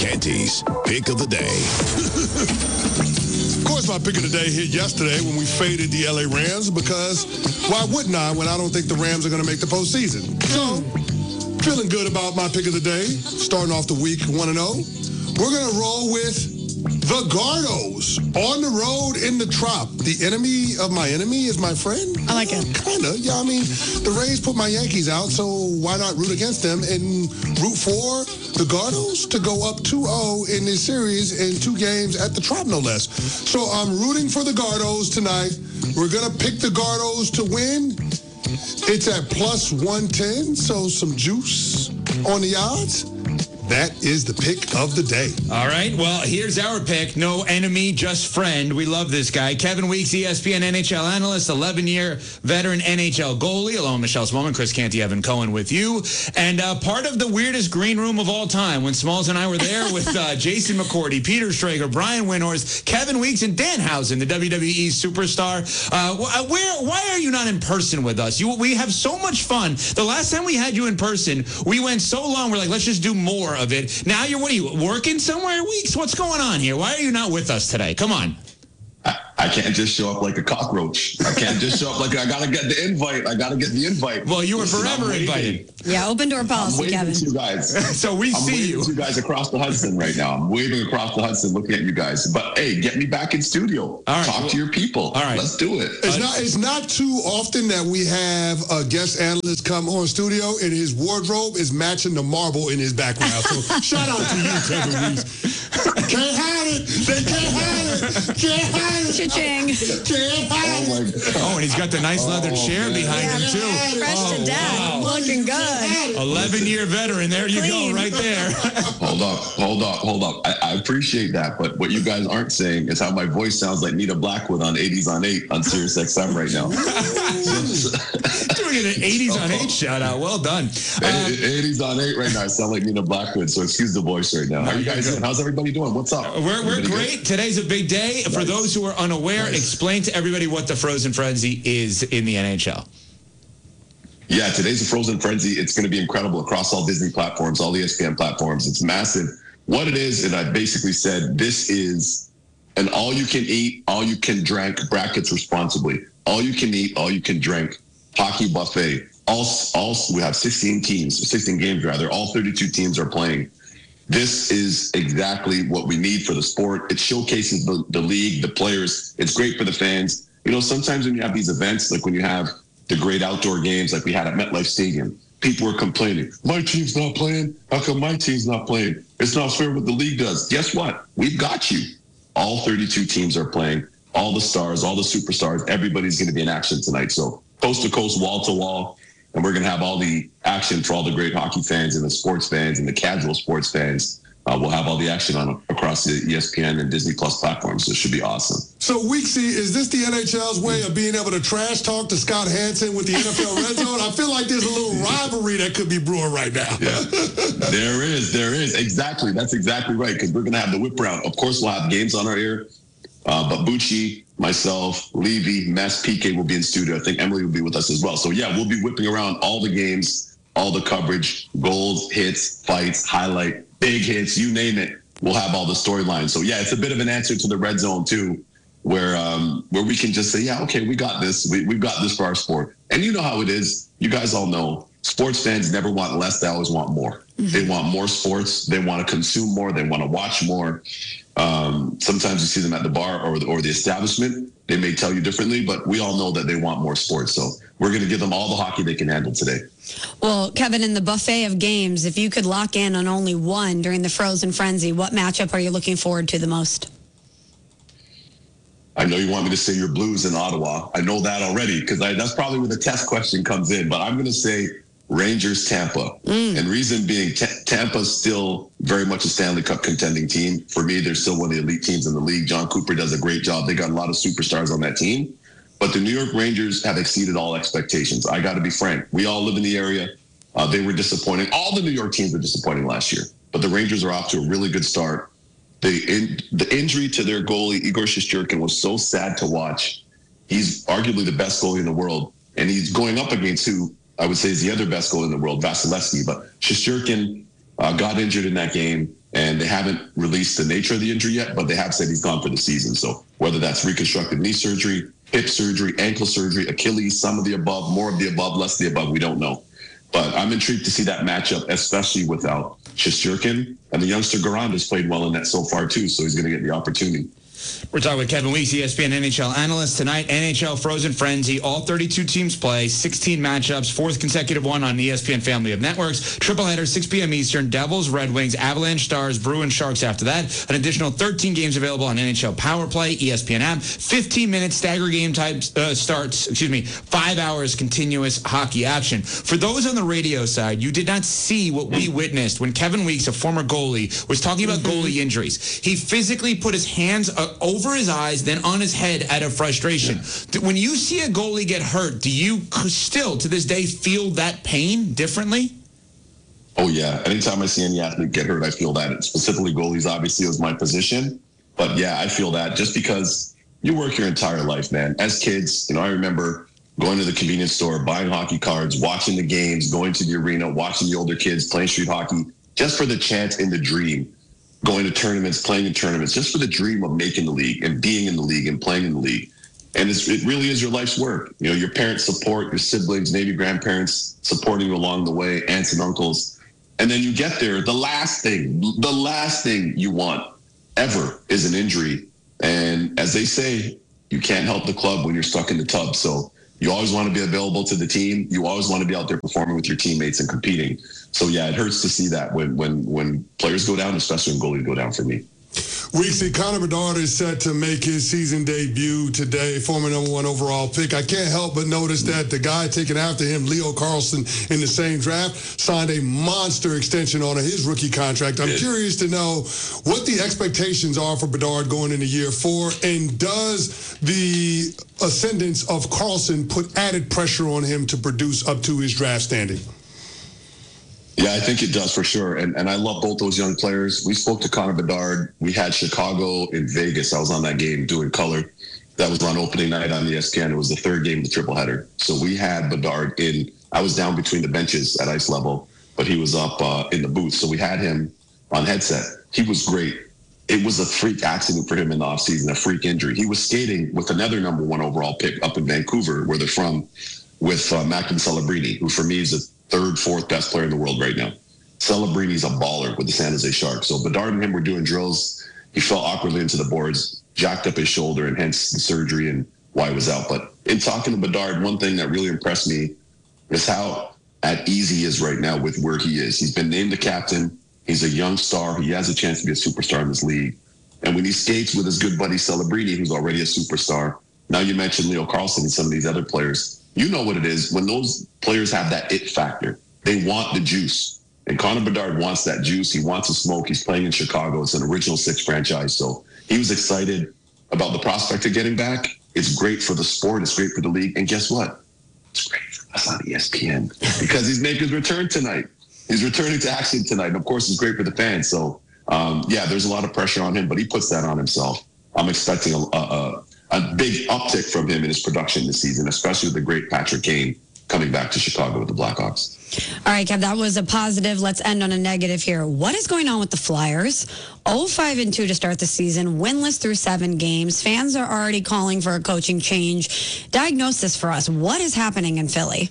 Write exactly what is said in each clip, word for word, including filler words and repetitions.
Canty's Pick of the Day. Of course, my pick of the day hit yesterday when we faded the L A Rams because why wouldn't I when I don't think the Rams are going to make the postseason? So, feeling good about my pick of the day, starting off the week one and oh. We're going to roll with the Gardos on the road in the Trop. The enemy of my enemy is my friend? I like it. Kind of. Yeah, I mean, the Rays put my Yankees out, so why not root against them and root for the Gardos to go up two oh in this series in two games at the Trop, no less. So I'm rooting for the Gardos tonight. We're going to pick the Gardos to win. It's at plus one ten, so some juice on the odds. That is the pick of the day. All right. Well, here's our pick. No enemy, just friend. We love this guy. Kevin Weeks, E S P N N H L analyst, eleven-year veteran N H L goalie. Along with Michelle Smallman, Chris Canty, Evan Cohen with you. And uh, part of the weirdest green room of all time when Smalls and I were there with uh, Jason McCourty, Peter Strager, Brian Windhorst, Kevin Weeks, and Dan Housen, the W W E superstar. Uh, where? Why are you not in person with us? You, we have so much fun. The last time we had you in person, we went so long, we're like, let's just do more of it. Now you're, what are you, working somewhere, Weeks? What's going on here? Why are you not with us today? Come on. I, I can't just show up like a cockroach. I can't just show up like I gotta get the invite. I gotta get the invite. Well, you were Listen, forever invited. Yeah, open door policy, I'm waving Kevin. to you guys. So we I'm see waving you. to you guys across the Hudson right now. I'm waving across the Hudson, looking at you guys. But hey, get me back in studio. All right. Talk to your people. All right. Let's do it. It's not it's not too often that we have a guest analyst come on studio and his wardrobe is matching the marble in his background. So shout out to you, Kevin Weeks. Can't hide it. They can't hide it. Can't hide it. Cha-ching. Can't hide Oh, my it. God. Oh, and he's got the nice leather Oh, chair man. behind Yeah, him, too. fresh Oh, to death. wow. Looking good. eleven-year veteran. There you Clean. go, right there. Hold up, hold up, hold up. I, I appreciate that, but what you guys aren't saying is how my voice sounds like Nita Blackwood on eighties on eight on Sirius X M right now. Doing an eighties on eight shout-out. Well done. Um, eighties on eight right now. I sound like Nina Blackwood, so excuse the voice right now. How are you guys doing? How's everybody doing? What's up? We're, we're Everybody great. good? Today's a big day. For Nice. those who are unaware, Nice. explain to everybody what the Frozen Frenzy is in the N H L. Yeah, today's a Frozen Frenzy. It's going to be incredible across all Disney platforms, all E S P N platforms. It's massive. What it is, and I basically said, this is an all-you-can-eat, all-you-can-drink, brackets responsibly, all-you-can-eat, all-you-can-drink hockey buffet. All, all, we have sixteen teams, sixteen games rather. All thirty-two teams are playing. This is exactly what we need for the sport. It showcases the, the league, the players. It's great for the fans. You know, sometimes when you have these events, like when you have the great outdoor games like we had at MetLife Stadium, people are complaining, my team's not playing. How come my team's not playing? It's not fair what the league does. Guess what? We've got you. All thirty-two teams are playing. All the stars, all the superstars, everybody's going to be in action tonight. So coast to coast, wall to wall. And we're going to have all the action for all the great hockey fans and the sports fans and the casual sports fans. Uh, we'll have all the action on across the E S P N and Disney Plus platforms. So it should be awesome. So, Weeksy, is this the N H L's way of being able to trash talk to Scott Hansen with the N F L Red Zone? I feel like there's a little rivalry that could be brewing right now. Yeah, there is. There is. Exactly. That's exactly right. Because we're going to have the whip round. Of course, we'll have games on our air. Uh, but Bucci, myself, Levy, Mess, P K will be in studio. I think Emily will be with us as well. So, yeah, we'll be whipping around all the games, all the coverage, goals, hits, fights, highlight, big hits, you name it. We'll have all the storylines. So, yeah, it's a bit of an answer to the Red Zone, too, where um, where we can just say, yeah, okay, we got this. We, we've got this for our sport. And you know how it is. You guys all know. Sports fans never want less. They always want more. Mm-hmm. They want more sports. They want to consume more. They want to watch more. Um, sometimes you see them at the bar or the, or the establishment. They may tell you differently, but we all know that they want more sports. So we're going to give them all the hockey they can handle today. Well, Kevin, in the buffet of games, if you could lock in on only one during the Frozen Frenzy, what matchup are you looking forward to the most? I know you want me to say your Blues in Ottawa. I know that already because that's probably where the test question comes in. But I'm going to say Rangers Tampa. Mm. And reason being, T- Tampa's still very much a Stanley Cup contending team. For me, they're still one of the elite teams in the league. John Cooper does a great job. They got a lot of superstars on that team. But the New York Rangers have exceeded all expectations. I got to be frank. We all live in the area. Uh, they were disappointing. All the New York teams were disappointing last year. But the Rangers are off to a really good start. The, in, the injury to their goalie, Igor Shesterkin, was so sad to watch. He's arguably the best goalie in the world. And he's going up against who I would say is the other best goalie in the world, Vasilevsky. But Shesterkin uh, got injured in that game. and they haven't released the nature of the injury yet, but they have said he's gone for the season. So whether that's reconstructive knee surgery, hip surgery, ankle surgery, Achilles, some of the above, more of the above, less of the above, we don't know. But I'm intrigued to see that matchup, especially without Shesterkin. And the youngster Garand has played well in that so far, too, so he's going to get the opportunity. We're talking with Kevin Weeks, E S P N N H L analyst. Tonight, N H L Frozen Frenzy. All thirty-two teams play, sixteen matchups, fourth consecutive one on E S P N family of networks. Triple header, six p.m. Eastern, Devils, Red Wings, Avalanche, Stars, Bruins, Sharks after that. An additional thirteen games available on N H L Power Play, E S P N app. fifteen minute stagger game type uh, starts, excuse me, five hours continuous hockey action. For those on the radio side, you did not see what we witnessed when Kevin Weeks, a former goalie, was talking about goalie injuries. He physically put his hands uh, over his eyes, then on his head out of frustration. When you see a goalie get hurt, do you still, to this day, feel that pain differently? Oh, yeah. Anytime I see any athlete get hurt, I feel that. Specifically, goalies obviously is my position. But, yeah, I feel that just because you work your entire life, man. As kids, you know, I remember going to the convenience store, buying hockey cards, watching the games, going to the arena, watching the older kids playing street hockey, just for the chance and the dream. Going to tournaments, playing in tournaments, just for the dream of making the league and being in the league and playing in the league. And it's, it really is your life's work. You know, your parents support, your siblings, maybe grandparents supporting you along the way, aunts and uncles. And then you get there, the last thing, the last thing you want ever is an injury. And as they say, you can't help the club when you're stuck in the tub. So you always want to be available to the team. You always want to be out there performing with your teammates and competing. So, yeah, it hurts to see that when when when players go down, especially when goalies go down for me. Weeksy, Connor Bedard is set to make his season debut today, former number one overall pick. I can't help but notice that the guy taken after him, Leo Carlson, in the same draft, signed a monster extension on his rookie contract. I'm curious to know what the expectations are for Bedard going into year four, and does the ascendance of Carlson put added pressure on him to produce up to his draft standing? Yeah, I think it does for sure. And and I love both those young players. We spoke to Connor Bedard. We had Chicago in Vegas. I was on that game doing color. That was on opening night on E S P N. It was the third game of the triple header. So we had Bedard in. I was down between the benches at ice level, but he was up uh, in the booth. So we had him on headset. He was great. It was a freak accident for him in the offseason, a freak injury. He was skating with another number one overall pick up in Vancouver, where they're from, with uh, Macklin Celebrini, who for me is a third, fourth best player in the world right now. Celebrini's a baller with the San Jose Sharks. So Bedard and him were doing drills. He fell awkwardly into the boards, jacked up his shoulder, and hence the surgery and why he was out. But in talking to Bedard, one thing that really impressed me is how at ease he is right now with where he is. He's been named the captain. He's a young star. He has a chance to be a superstar in this league. And when he skates with his good buddy Celebrini, who's already a superstar, now you mentioned Leo Carlson and some of these other players, you know what it is. When those players have that it factor, they want the juice. And Connor Bedard wants that juice. He wants to smoke. He's playing in Chicago. It's an original six franchise. So he was excited about the prospect of getting back. It's great for the sport. It's great for the league. And guess what? It's great for us on E S P N because he's making his return tonight. He's returning to action tonight. And of course, it's great for the fans. So, um, yeah, there's a lot of pressure on him, but he puts that on himself. I'm expecting a, a, a big uptick from him in his production this season, especially with the great Patrick Kane coming back to Chicago with the Blackhawks. All right, Kev, that was a positive. Let's end on a negative here. What is going on with the Flyers? oh five and two to start the season, winless through seven games. Fans are already calling for a coaching change. Diagnose this for us. What is happening in Philly?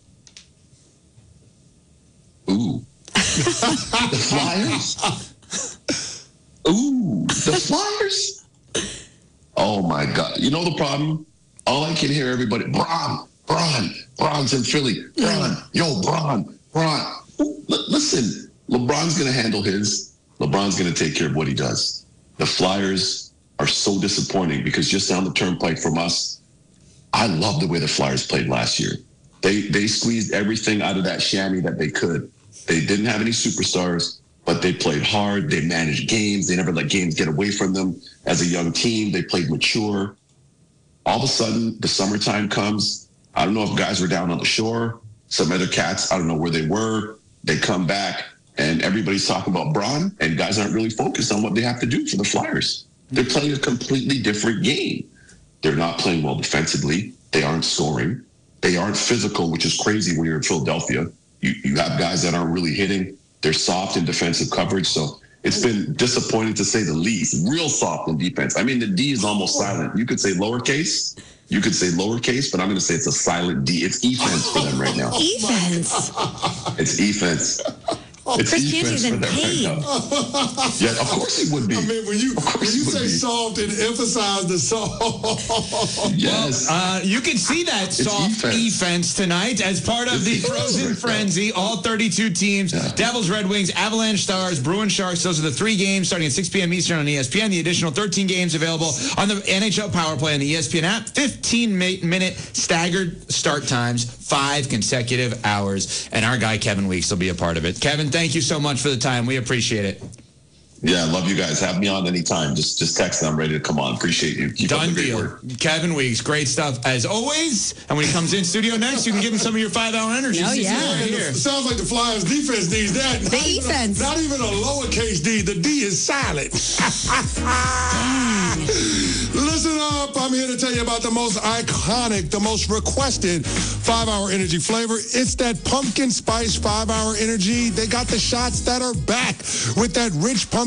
Ooh. The Flyers? Ooh, the Flyers? Oh, my God. You know the problem? All I can hear everybody, Braun, Braun, Braun's in Philly. Braun, yo, Braun, Braun. L- listen, LeBron's going to handle his. LeBron's going to take care of what he does. The Flyers are so disappointing because just down the turnpike from us, I love the way the Flyers played last year. They they squeezed everything out of that chamois that they could. They didn't have any superstars, but they played hard. They managed games. They never let games get away from them. As a young team, they played mature. All of a sudden, the summertime comes. I don't know if guys were down on the shore. Some other cats, I don't know where they were. They come back, and everybody's talking about Braun, and guys aren't really focused on what they have to do for the Flyers. They're playing a completely different game. They're not playing well defensively. They aren't scoring. They aren't physical, which is crazy when you're in Philadelphia. You, you have guys that aren't really hitting. They're soft in defensive coverage. So It's been disappointing to say the least. Real soft in defense. I mean, the D is almost silent. You could say lowercase. You could say lowercase, but I'm going to say it's a silent D. It's defense for them right now. Defense. It's defense. It's Chris Canty's in right pain. now. Yeah, of course he would be. I mean, when you when you say soft and emphasize the soft. Yes. Uh, you can see that soft defense. defense tonight as part of the It's Frozen defense. Frenzy. All thirty-two teams, Yeah. Devils, Red Wings, Avalanche Stars, Bruins Sharks. Those are the three games starting at six p.m. Eastern on E S P N. The additional thirteen games available on the N H L Power Play on the E S P N app. fifteen-minute staggered start times, five consecutive hours. And our guy, Kevin Weeks, will be a part of it. Kevin, thank you so much for the time. We appreciate it. Yeah, I love you guys. Have me on anytime. Just just text and I'm ready to come on. Appreciate you. Keep up Done the great deal. work. Kevin Weeks, great stuff as always. And when he comes in studio next, you can give him some of your five-hour energy. Oh, See yeah. right And here. it sounds like the Flyers defense needs that. Not even a- defense. Not even a lowercase D. The D is silent. Listen up. I'm here to tell you about the most iconic, the most requested five-hour energy flavor. It's that pumpkin spice five-hour energy. They got the shots that are back with that rich pumpkin